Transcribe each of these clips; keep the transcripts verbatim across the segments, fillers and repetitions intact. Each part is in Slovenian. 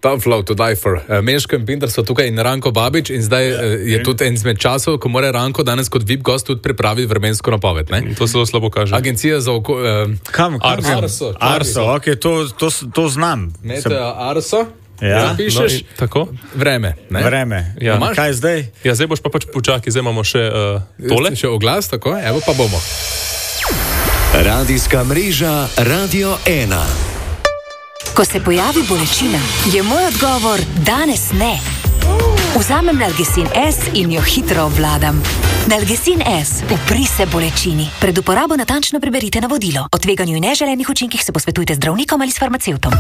Tough love to die for. Uh, Meško in Pintar so tukaj in Ranko Babič in zdaj uh, je tudi en izmed časov, ko mora Ranko danes kot V I P gost tudi pripraviti vremensko napoved. Ne? To zelo slabo kaže. Agencija za oko... Uh, kam? kam? Arso. Arso, Arso, ok, to, to, to znam. Meteo Arso. Ja, pišeš, no, tako? Vreme. Ne? Vreme. Ja. Kaj zdaj? Ja, zdaj boš pa pač počakaj, zdaj imamo še uh, tole. Še oglas, tako, evo pa bomo. Radijska mreža Radio ena. Ko se pojavi bolečina, je moj odgovor danes ne. Vzamem Nalgecin S in jo hitro obvladam. Nalgecin S, upri se bolečini. Pred uporabo natančno preberite navodilo. O tveganju in neželenih učinkih se posvetujte z zdravnikom ali s farmacevtom.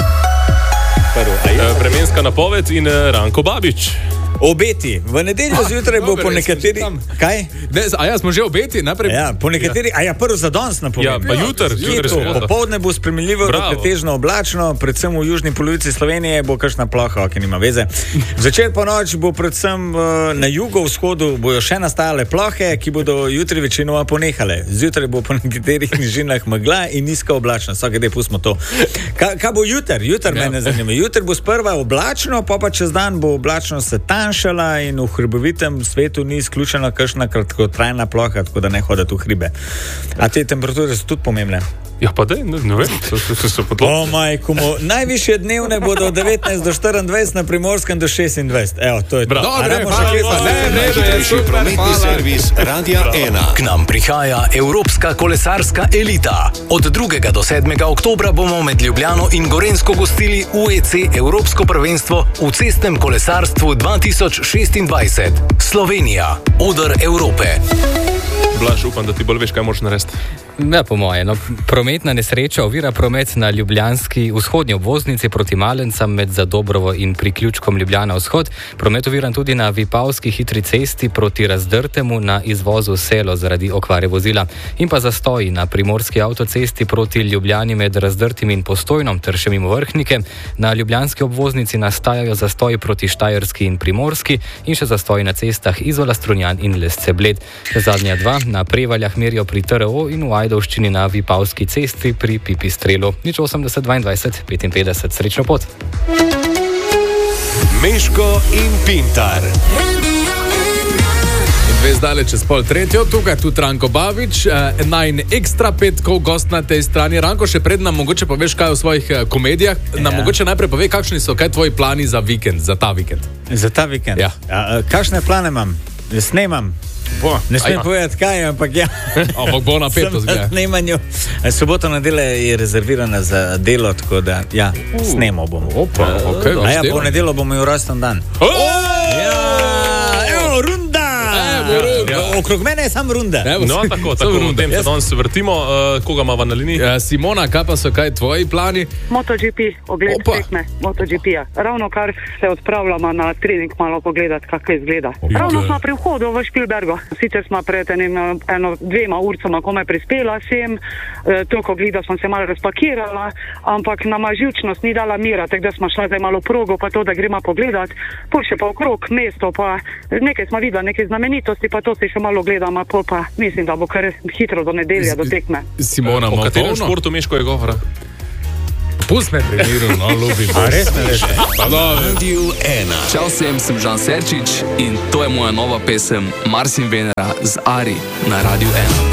Vremenska napoved in Ranko Babič. Obeti. V nedeljo ah, zjutraj bo po nekateri... Kaj? Ne, a ja, smo že obeti? Naprej... Ja, po nekateri... Ja. A ja, prvo za danes napoved. Ja, pa jutr. Popoldne bo spremljivo, pretežno oblačno, predvsem v južni polovici Slovenije bo kakšna ploha, ki nima veze. Začer po noč bo predvsem na jugovzhodu bojo še nastajale plohe, ki bodo jutri večinoma ponehale. Zjutraj bo po nekaterih nižinah megla in nizka oblačnost. Vsake dej pustimo to. Kaj ka bo jutr? Jutr ja. Mene zanima. Jutr bo sprva oblačno, pa pa čez dan bo oblačnost se tanjšala in v hribovitem svetu ni izključena kakšna kratkotrajna ploha, tako da ne hoditi v hribe. A te temperature so tudi pomembne? Ja, pa dej, ne, ne vem, so, so, so podlo... O, majko, najvišje dnevne bodo od devetnajst do štiriindvajset, na Primorskem do šestindvajset. Evo, to je to. Dobre, najhitrejši prometni servis Radia ena. K nam prihaja Evropska kolesarska elita. Od drugega do sedmega oktobra bomo med Ljubljano in Gorenjsko gostili U E C Evropsko prvenstvo v cestnem kolesarstvu dva tisoč šestindvajset. Slovenija, oder Evrope. Blaž, upam, da ti bolj veš, kaj moraš narediti. Ne, po moje. No, prometna nesreča ovira promet na ljubljanski vzhodnji obvoznici proti Malencam med Zadobrovo in priključkom Ljubljana vzhod. Promet oviran tudi na Vipavski hitri cesti proti Razdrtemu na izvozu Selo zaradi okvare vozila. In pa zastoji na Primorski avtocesti proti Ljubljani med Razdrtim in Postojnom ter še mimo Vrhnike. Na ljubljanski obvoznici nastajajo zastoji proti Štajerski in Primorski in še zastoji na cestah Izola, Strunjan in Lesce Bled. Zadnja dva na Prevaljah merijo pri T R O in v Ajdovščini na Vipavski cesti pri Pipistrelu. Nič osemdeset dvaindvajset petinpetdeset. Srečno pot. Meško in Pintar. In dve zdale čez pol tretjo, tukaj tudi Ranko Babič, naj ekstra petkov gost na tej strani. Ranko, še pred nam mogoče poveš kaj o svojih komedijah, nam ja. Mogoče najprej pove, kakšni so, kaj tvoji plani za vikend, za ta vikend? Za ta vikend? Ja. Ja, kakšne plane imam? Snemam. Bo, ne smem povedati kaj, ampak ja. Ampak bo napeto zgleda. Snemanju. Soboto nedelja je rezervirana za delo, tako da ja, uh, snemo bomo. Opa, okay, A ja, po nedeljo bomo jo rojsten dan. Oh! Ja, evo, runda! Evo, runda! Ja. Okrog mene je sam runda. Evo, no, tako, tako, v tem se danes vrtimo. Uh, koga imamo na liniji? Uh, Simona, kaj pa so kaj tvoji plani? MotoGP, ogled tekme MotoGP-ja. Ravno kar se odpravljamo na trening malo pogledati, kako izgleda. Ravno smo pri vhodu v Špilbergo. Sicer smo pred enim, eno, dvema urcama komaj prispela sem, e, toliko gleda smo se malo razpakirala, ampak nama živčnost ni dala mira, tako da smo šla zdaj malo progo, pa to, da gremo pogledati, pol še pa okrog mesto, pa nekaj smo videli, neke znamenitosti, pa to si še malo gledamo, pol pa mislim, da bo kar hitro do nedelja, do tekme. Simona, o katerem športu Meško je govora? Pust me pri miru, no, ljubim. A res ne veš? Radio ena. Čau vsem, sem Žan Serčič in to je moja nova pesem Mars in Venera z Ari na Radio ena.